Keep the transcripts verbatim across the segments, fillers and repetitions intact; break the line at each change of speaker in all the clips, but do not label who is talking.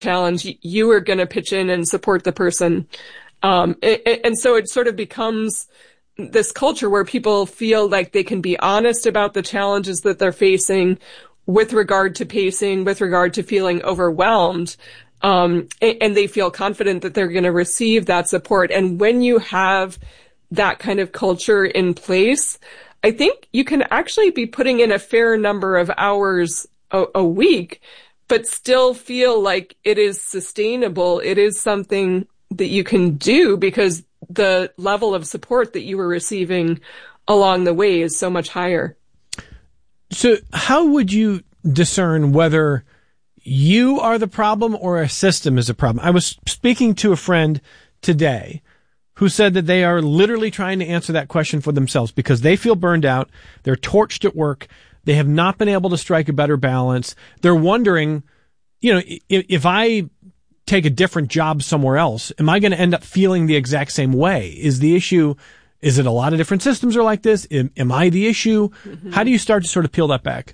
challenge, you are going to pitch in and support the person. Um, and, and so it sort of becomes this culture where people feel like they can be honest about the challenges that they're facing with regard to pacing, with regard to feeling overwhelmed. Um, and, and they feel confident that they're going to receive that support. And when you have that kind of culture in place, I think you can actually be putting in a fair number of hours a, a week, but still feel like it is sustainable. It is something that you can do because the level of support that you were receiving along the way is so much higher.
So how would you discern whether you are the problem or a system is a problem? I was speaking to a friend today who said that they are literally trying to answer that question for themselves because they feel burned out. They're torched at work. They have not been able to strike a better balance. They're wondering, you know, if, if I take a different job somewhere else, am I going to end up feeling the exact same way? Is the issue, is it a lot of different systems are like this? Am, am I the issue? Mm-hmm. How do you start to sort of peel that back?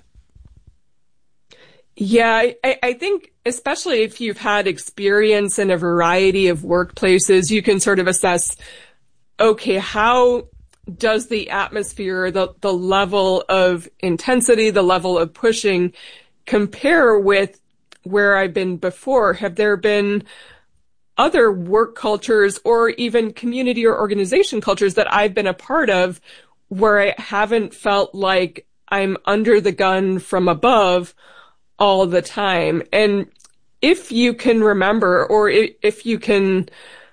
Yeah, I, I think especially if you've had experience in a variety of workplaces, you can sort of assess, okay, how does the atmosphere, the, the level of intensity, the level of pushing compare with where I've been before? Have there been other work cultures or even community or organization cultures that I've been a part of where I haven't felt like I'm under the gun from above all the time? And if you can remember, or if you can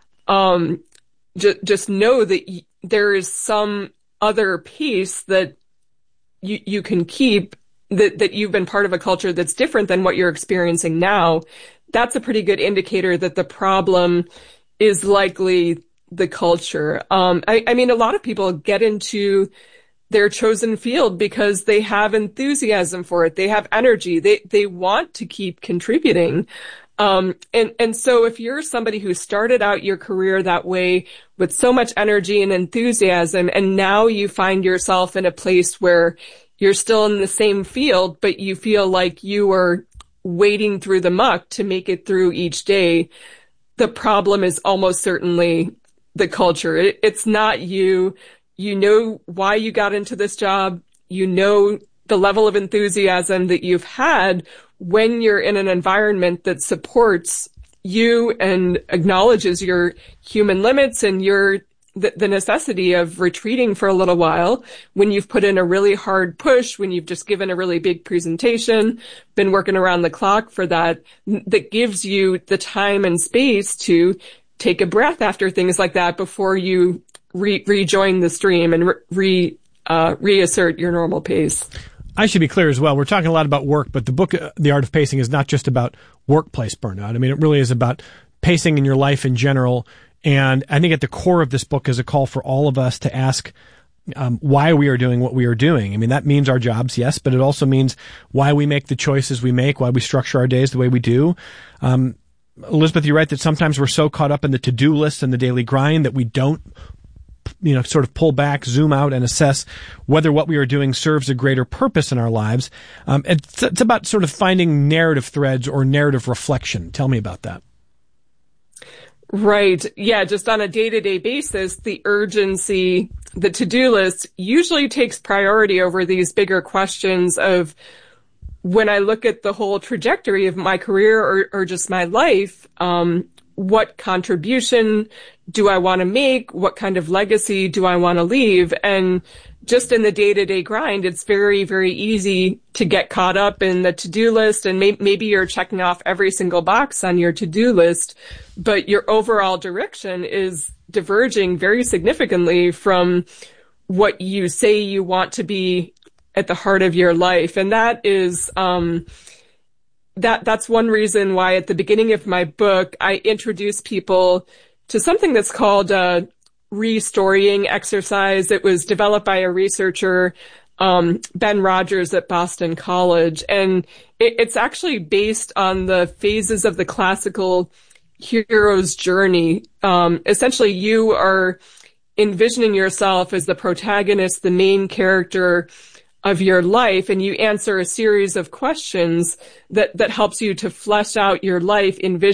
um, j- just know that y- there is some other piece that you, you can keep, that, that you've been part of a culture that's different than what you're experiencing now, that's a pretty good indicator that the problem is likely the culture. Um, I, I mean, a lot of people get into their chosen field because they have enthusiasm for it. They have energy. They, they want to keep contributing. Um, and, and so if you're somebody who started out your career that way with so much energy and enthusiasm, and now you find yourself in a place where you're still in the same field, but you feel like you are wading through the muck to make it through each day, the problem is almost certainly the culture. It, it's not you. You know why you got into this job. You know the level of enthusiasm that you've had when you're in an environment that supports you and acknowledges your human limits and your the, the necessity of retreating for a little while when you've put in a really hard push, when you've just given a really big presentation, been working around the clock for that, that gives you the time and space to take a breath after things like that before you re- rejoin the stream and re, re uh, reassert your normal pace.
I should be clear as well. We're talking a lot about work, but the book, uh, The Art of Pacing, is not just about workplace burnout. I mean, it really is about pacing in your life in general. And I think at the core of this book is a call for all of us to ask um, why we are doing what we are doing. I mean, that means our jobs, yes, but it also means why we make the choices we make, why we structure our days the way we do. Um, Elizabeth, you're right that sometimes we're so caught up in the to-do list and the daily grind that we don't, you know, sort of pull back, zoom out, and assess whether what we are doing serves a greater purpose in our lives. Um, it's, it's about sort of finding narrative threads or narrative reflection. Tell me about that.
Right. Yeah. Just on a day-to-day basis, the urgency, the to-do list usually takes priority over these bigger questions of, when I look at the whole trajectory of my career or, or just my life, um, what contribution do I want to make? What kind of legacy do I want to leave? And just in the day-to-day grind, it's very, very easy to get caught up in the to-do list. And may- maybe you're checking off every single box on your to-do list, but your overall direction is diverging very significantly from what you say you want to be at the heart of your life. And that is, um, that, that's one reason why at the beginning of my book, I introduce people to something that's called a restorying exercise. It was developed by a researcher, um, Ben Rogers at Boston College. And it, it's actually based on the phases of the classical hero's journey. Um, essentially you are envisioning yourself as the protagonist, the main character, of your life, and you answer a series of questions that, that helps you to flesh out your life, envision